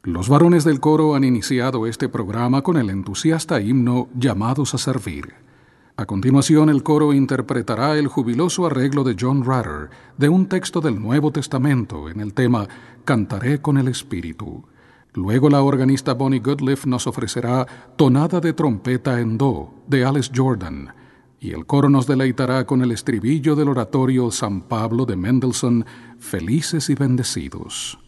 Los varones del coro han iniciado este programa con el entusiasta himno Llamados a Servir. A continuación, el coro interpretará el jubiloso arreglo de John Rutter de un texto del Nuevo Testamento en el tema Cantaré con el Espíritu. Luego la organista Bonnie Goodliff nos ofrecerá Tonada de trompeta en do de Alice Jordan, y el coro nos deleitará con el estribillo del oratorio San Pablo de Mendelssohn, Felices y bendecidos.